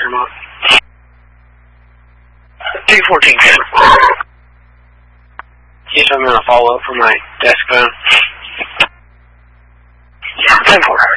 Paramount. 214. Yes, I'm going to follow up from my desk phone. 10-4.